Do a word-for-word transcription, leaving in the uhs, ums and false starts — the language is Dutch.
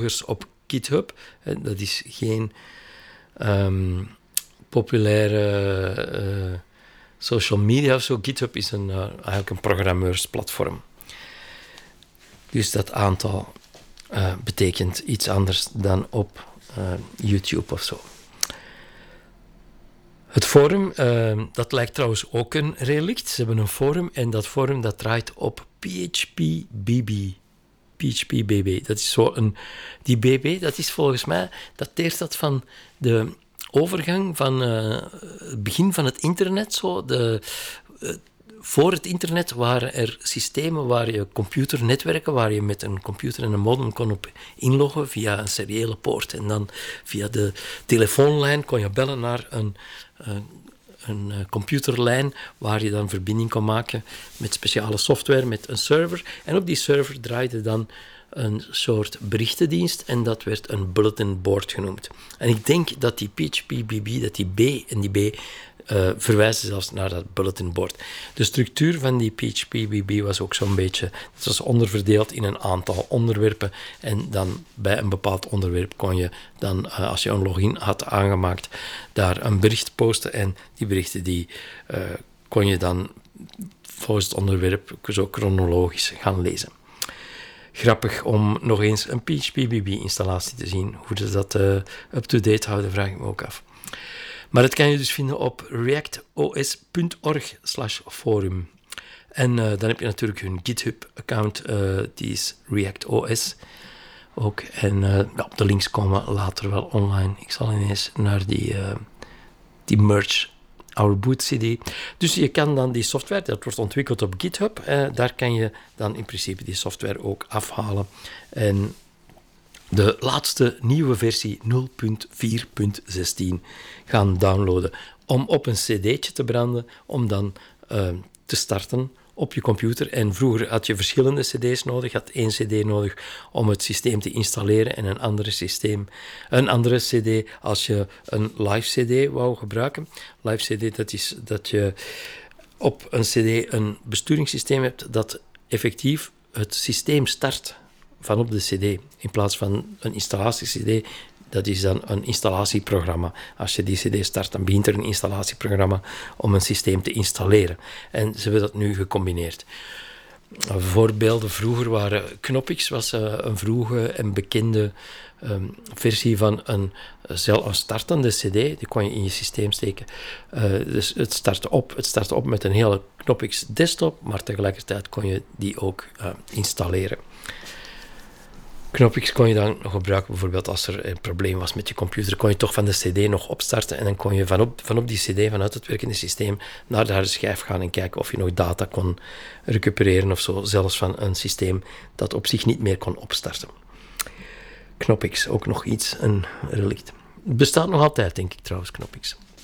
op GitHub. Dat is geen um, populaire uh, social media of zo. GitHub is een, uh, eigenlijk een programmeursplatform. Dus dat aantal uh, betekent iets anders dan op uh, YouTube of zo. Het forum, uh, dat lijkt trouwens ook een relict. Ze hebben een forum en dat forum dat draait op P H P B B. P H P B B. Dat is zo een... Die B B, dat is volgens mij... dateert dat van de overgang van uh, het begin van het internet. Zo, de, uh, voor het internet waren er systemen waar je computernetwerken, waar je met een computer en een modem kon op inloggen via een seriële poort. En dan via de telefoonlijn kon je bellen naar een... Uh, een computerlijn waar je dan verbinding kon maken met speciale software, met een server. En op die server draaide dan een soort berichtendienst en dat werd een bulletin board genoemd. En ik denk dat die P H P B B, dat die B en die B uh, verwijzen zelfs naar dat bulletin board. De structuur van die P H P B B was ook zo'n beetje, het was onderverdeeld in een aantal onderwerpen en dan bij een bepaald onderwerp kon je dan, uh, als je een login had aangemaakt, daar een bericht posten en die berichten die uh, kon je dan volgens het onderwerp zo chronologisch gaan lezen. Grappig om nog eens een P H P B B-installatie te zien. Hoe ze dat uh, up-to-date houden, vraag ik me ook af. Maar dat kan je dus vinden op reactos.org slash forum. En uh, dan heb je natuurlijk hun GitHub-account, uh, die is ReactOS ook. En uh, ja, de links komen later wel online. Ik zal ineens naar die, uh, die merge Our Boot C D. Dus je kan dan die software, dat wordt ontwikkeld op GitHub, eh, daar kan je dan in principe die software ook afhalen. En de laatste nieuwe versie nul punt vier punt zestien gaan downloaden om op een cd'tje te branden, om dan uh, te starten op je computer. En vroeger had je verschillende cd's nodig. Je had één cd nodig om het systeem te installeren en een andere systeem, een andere cd als je een live cd wou gebruiken. Live cd, dat is dat je op een cd een besturingssysteem hebt dat effectief het systeem start van op de cd. In plaats van een installatie-cd, dat is dan een installatieprogramma. Als je die cd start, dan begint er een installatieprogramma om een systeem te installeren. En ze hebben dat nu gecombineerd. Voorbeelden vroeger waren Knoppix, was uh, een vroege en bekende um, versie van een, zelf een startende cd. Die kon je in je systeem steken. Uh, dus het startte op, het startte op met een hele Knoppix desktop, maar tegelijkertijd kon je die ook uh, installeren. Knoppix kon je dan nog gebruiken, bijvoorbeeld als er een probleem was met je computer, kon je toch van de cd nog opstarten en dan kon je vanop, vanop die cd, vanuit het werkende systeem, naar de harde schijf gaan en kijken of je nog data kon recupereren of zo, zelfs van een systeem dat op zich niet meer kon opstarten. Knoppix, ook nog iets, een relict. Het bestaat nog altijd, denk ik trouwens, Knoppix.